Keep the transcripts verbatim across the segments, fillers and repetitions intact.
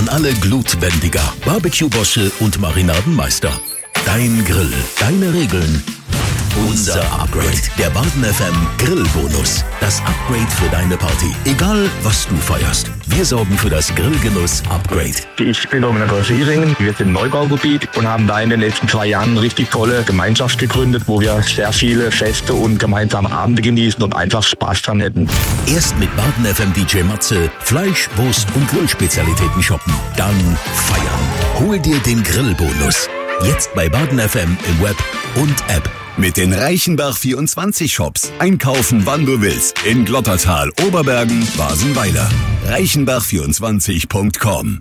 An alle Glutbändiger, Barbecue-Bosche und Marinadenmeister. Dein Grill, deine Regeln. Unser Upgrade. Der Baden F M Grillbonus. Das Upgrade für deine Party. Egal, was du feierst. Wir sorgen für das Grillgenuss-Upgrade. Ich bin Dominik aus Isingen. Wir sind im Neubaugebiet und haben da in den letzten zwei Jahren eine richtig tolle Gemeinschaft gegründet, wo wir sehr viele Feste und gemeinsame Abende genießen und einfach Spaß dran hätten. Erst mit Baden F M D J Matze Fleisch, Wurst und Grillspezialitäten shoppen. Dann feiern. Hol dir den Grillbonus. Jetzt bei Baden F M im Web und App. Mit den Reichenbach vierundzwanzig Shops. Einkaufen, wann du willst. In Glottertal, Oberbergen, Basenweiler. reichenbach vierundzwanzig punkt com.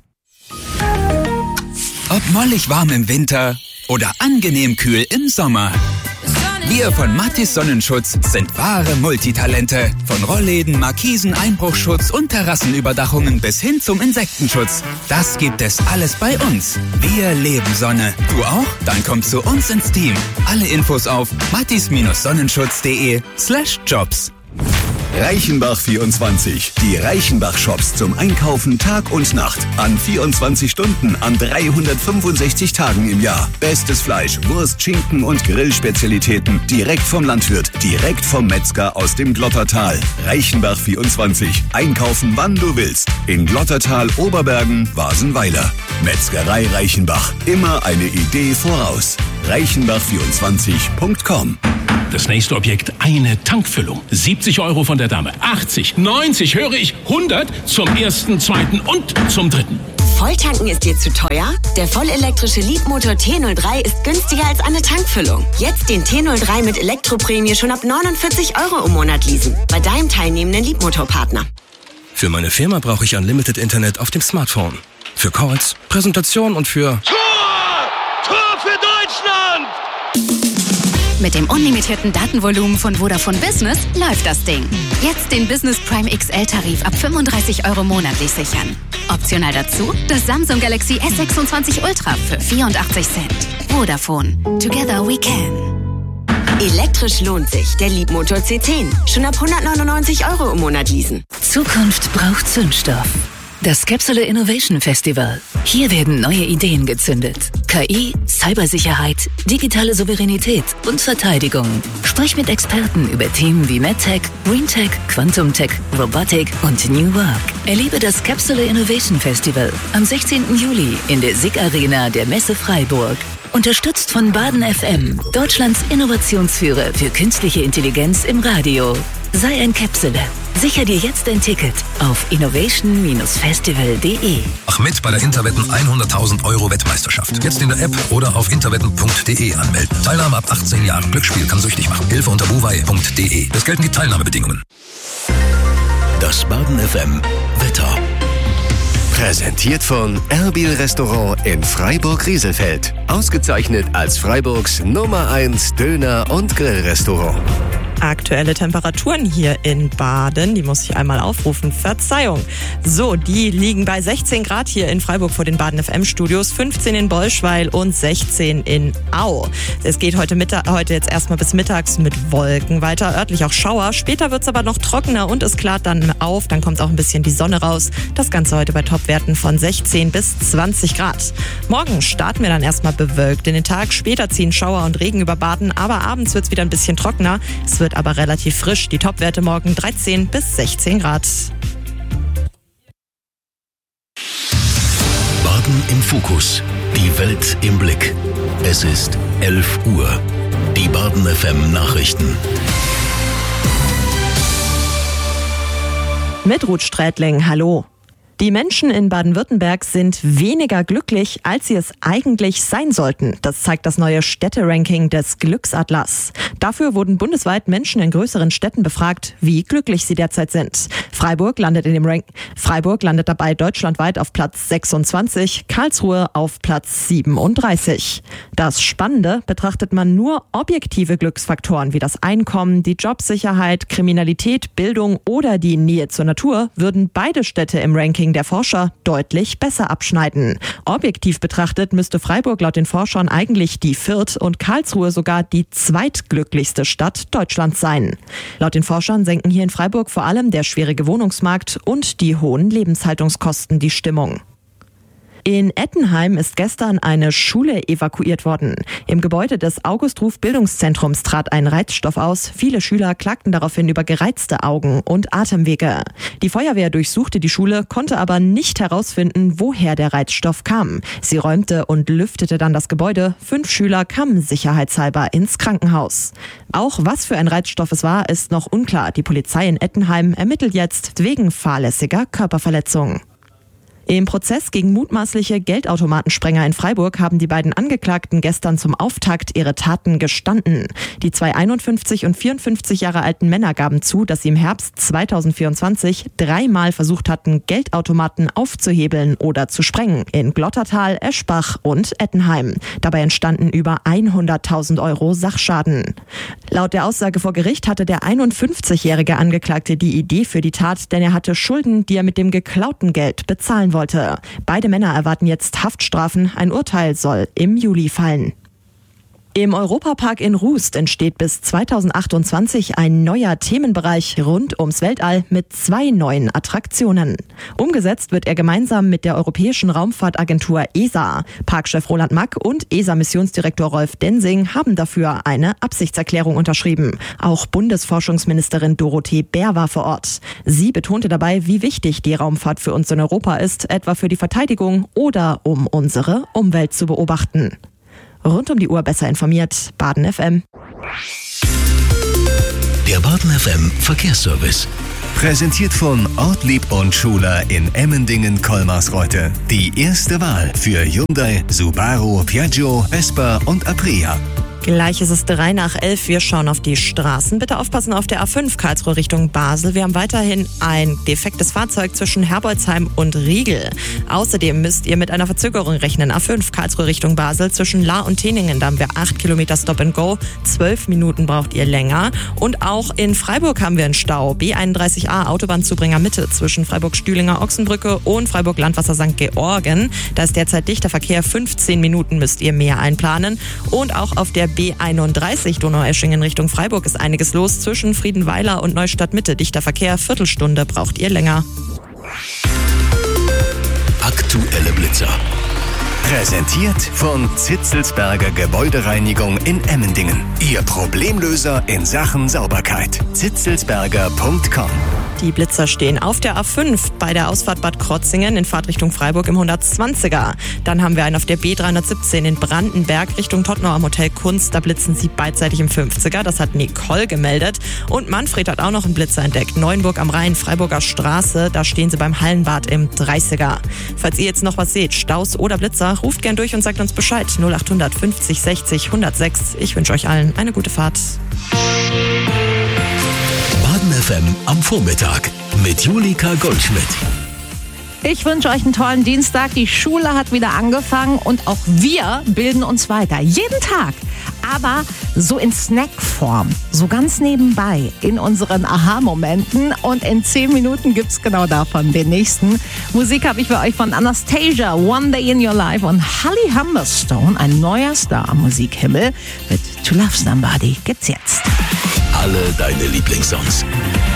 Ob mollig warm im Winter oder angenehm kühl im Sommer. Wir von Mathis Sonnenschutz sind wahre Multitalente. Von Rollläden, Markisen, Einbruchschutz und Terrassenüberdachungen bis hin zum Insektenschutz. Das gibt es alles bei uns. Wir leben Sonne. Du auch? Dann komm zu uns ins Team. Alle Infos auf mathis-sonnenschutz.de slash jobs. Reichenbach vierundzwanzig. Die Reichenbach-Shops zum Einkaufen Tag und Nacht. An vierundzwanzig Stunden, an dreihundertfünfundsechzig Tagen im Jahr. Bestes Fleisch, Wurst, Schinken und Grillspezialitäten. Direkt vom Landwirt, direkt vom Metzger aus dem Glottertal. Reichenbach vierundzwanzig. Einkaufen, wann du willst. In Glottertal, Oberbergen, Basenweiler. Metzgerei Reichenbach. Immer eine Idee voraus. reichenbach vierundzwanzig punkt com. Das nächste Objekt, eine Tankfüllung. siebzig Euro von der Dame. achtzig, neunzig, höre ich, hundert zum ersten, zweiten und zum dritten. Volltanken ist dir zu teuer? Der vollelektrische Leapmotor T null drei ist günstiger als eine Tankfüllung. Jetzt den T null drei mit Elektroprämie schon ab neunundvierzig Euro im Monat leasen. Bei deinem teilnehmenden Leapmotor-Partner. Für meine Firma brauche ich Unlimited Internet auf dem Smartphone. Für Calls, Präsentation und für... Tor! Tor für Deutschland! Mit dem unlimitierten Datenvolumen von Vodafone Business läuft das Ding. Jetzt den Business Prime X L-Tarif ab fünfunddreißig Euro monatlich sichern. Optional dazu das Samsung Galaxy S sechsundzwanzig Ultra für vierundachtzig Cent. Vodafone. Together we can. Elektrisch lohnt sich. Der Leapmotor C zehn. Schon ab hundertneunundneunzig Euro im Monat leasen. Zukunft braucht Zündstoff. Das Capsule Innovation Festival. Hier werden neue Ideen gezündet. K I, Cybersicherheit, digitale Souveränität und Verteidigung. Sprich mit Experten über Themen wie MedTech, GreenTech, Quantum-Tech, Robotik und New Work. Erlebe das Capsule Innovation Festival am sechzehnten Juli in der S I G Arena der Messe Freiburg. Unterstützt von Baden F M, Deutschlands Innovationsführer für künstliche Intelligenz im Radio. Sei ein Capsule. Sicher dir jetzt ein Ticket auf innovation Bindestrich festival punkt de. Mach mit bei der Interwetten hunderttausend Euro Wettmeisterschaft. Jetzt in der App oder auf interwetten punkt de anmelden. Teilnahme ab achtzehn Jahren. Glücksspiel kann süchtig machen. Hilfe unter buwei punkt de. Es gelten die Teilnahmebedingungen. Das Baden F M Wetter. Präsentiert von Erbil Restaurant in Freiburg-Rieselfeld. Ausgezeichnet als Freiburgs Nummer eins Döner- und Grillrestaurant. Aktuelle Temperaturen hier in Baden, die muss ich einmal aufrufen. Verzeihung. So, die liegen bei sechzehn Grad hier in Freiburg vor den Baden F M Studios, fünfzehn in Bolschweil und sechzehn in Au. Es geht heute, Mittag, heute jetzt erstmal bis mittags mit Wolken weiter, örtlich auch Schauer. Später wird es aber noch trockener und es klart dann auf, dann kommt auch ein bisschen die Sonne raus. Das Ganze heute bei Topwerten von sechzehn bis zwanzig Grad. Morgen starten wir dann erstmal bewölkt in den Tag. Später ziehen Schauer und Regen über Baden, aber abends wird es wieder ein bisschen trockener. Es wird aber relativ frisch. Die Topwerte morgen dreizehn bis sechzehn Grad. Baden im Fokus. Die Welt im Blick. Es ist elf Uhr. Die Baden F M Nachrichten. Mit Ruth Strätling, hallo. Die Menschen in Baden-Württemberg sind weniger glücklich, als sie es eigentlich sein sollten. Das zeigt das neue Städteranking des Glücksatlas. Dafür wurden bundesweit Menschen in größeren Städten befragt, wie glücklich sie derzeit sind. Freiburg landet in dem Rank- Freiburg landet dabei deutschlandweit auf Platz sechsundzwanzig, Karlsruhe auf Platz siebenunddreißig. Das Spannende, betrachtet man nur objektive Glücksfaktoren wie das Einkommen, die Jobsicherheit, Kriminalität, Bildung oder die Nähe zur Natur, würden beide Städte im Ranking der Forscher deutlich besser abschneiden. Objektiv betrachtet müsste Freiburg laut den Forschern eigentlich die viert- und Karlsruhe sogar die zweitglücklichste Stadt Deutschlands sein. Laut den Forschern senken hier in Freiburg vor allem der schwierige Wohnungsmarkt und die hohen Lebenshaltungskosten die Stimmung. In Ettenheim ist gestern eine Schule evakuiert worden. Im Gebäude des August-Ruf-Bildungszentrums trat ein Reizstoff aus. Viele Schüler klagten daraufhin über gereizte Augen und Atemwege. Die Feuerwehr durchsuchte die Schule, konnte aber nicht herausfinden, woher der Reizstoff kam. Sie räumte und lüftete dann das Gebäude. Fünf Schüler kamen sicherheitshalber ins Krankenhaus. Auch was für ein Reizstoff es war, ist noch unklar. Die Polizei in Ettenheim ermittelt jetzt wegen fahrlässiger Körperverletzung. Im Prozess gegen mutmaßliche Geldautomatensprenger in Freiburg haben die beiden Angeklagten gestern zum Auftakt ihre Taten gestanden. Die zwei einundfünfzig und vierundfünfzig Jahre alten Männer gaben zu, dass sie im Herbst zweitausendvierundzwanzig dreimal versucht hatten, Geldautomaten aufzuhebeln oder zu sprengen. In Glottertal, Eschbach und Ettenheim. Dabei entstanden über hunderttausend Euro Sachschaden. Laut der Aussage vor Gericht hatte der einundfünfzigjährige Angeklagte die Idee für die Tat, denn er hatte Schulden, die er mit dem geklauten Geld bezahlen wollte. Beide Männer erwarten jetzt Haftstrafen. Ein Urteil soll im Juli fallen. Im Europapark in Rust entsteht bis zweitausendachtundzwanzig ein neuer Themenbereich rund ums Weltall mit zwei neuen Attraktionen. Umgesetzt wird er gemeinsam mit der Europäischen Raumfahrtagentur E S A. Parkchef Roland Mack und E S A-Missionsdirektor Rolf Densing haben dafür eine Absichtserklärung unterschrieben. Auch Bundesforschungsministerin Dorothee Bär war vor Ort. Sie betonte dabei, wie wichtig die Raumfahrt für uns in Europa ist, etwa für die Verteidigung oder um unsere Umwelt zu beobachten. Rund um die Uhr besser informiert, Baden F M. Der Baden F M Verkehrsservice. Präsentiert von Ortlieb und Schuler in Emmendingen-Kolmarsreuth. Die erste Wahl für Hyundai, Subaru, Piaggio, Vespa und Aprilia. Gleich ist es drei nach elf. Wir schauen auf die Straßen. Bitte aufpassen auf der A fünf Karlsruhe Richtung Basel. Wir haben weiterhin ein defektes Fahrzeug zwischen Herbolzheim und Riegel. Außerdem müsst ihr mit einer Verzögerung rechnen. A fünf Karlsruhe Richtung Basel zwischen Lahr und Teningen. Da haben wir acht Kilometer Stop and Go. Zwölf Minuten braucht ihr länger. Und auch in Freiburg haben wir einen Stau. B einunddreißig a Autobahnzubringer Mitte zwischen Freiburg-Stühlinger Ochsenbrücke und Freiburg-Landwasser Sankt Georgen. Da ist derzeit dichter Verkehr. fünfzehn Minuten müsst ihr mehr einplanen. Und auch auf der B einunddreißig Donaueschingen Richtung Freiburg ist einiges los. Zwischen Friedenweiler und Neustadt Mitte dichter Verkehr. Viertelstunde braucht ihr länger. Aktuelle Blitzer. Präsentiert von Zitzelsberger Gebäudereinigung in Emmendingen. Ihr Problemlöser in Sachen Sauberkeit. zitzelsberger punkt com. Die Blitzer stehen auf der A fünf bei der Ausfahrt Bad Krotzingen in Fahrtrichtung Freiburg im hundertzwanziger. Dann haben wir einen auf der B dreihundertsiebzehn in Brandenberg Richtung Tottenau am Hotel Kunst. Da blitzen sie beidseitig im fünfziger. Das hat Nicole gemeldet. Und Manfred hat auch noch einen Blitzer entdeckt. Neuenburg am Rhein, Freiburger Straße. Da stehen sie beim Hallenbad im dreißiger. Falls ihr jetzt noch was seht, Staus oder Blitzer, ruft gern durch und sagt uns Bescheid. null achthundert fünfzig sechzig hundertsechs. Ich wünsche euch allen eine gute Fahrt. Baden F M am Vormittag mit Julika Goldschmidt. Ich wünsche euch einen tollen Dienstag. Die Schule hat wieder angefangen und auch wir bilden uns weiter. Jeden Tag. Aber so in Snackform. So ganz nebenbei in unseren Aha-Momenten. Und in zehn Minuten gibt's genau davon den nächsten. Musik habe ich für euch von Anastasia, One Day in Your Life und Holly Humberstone. Ein neuer Star am Musikhimmel mit To Love Somebody gibt's jetzt. Alle deine Lieblingssongs.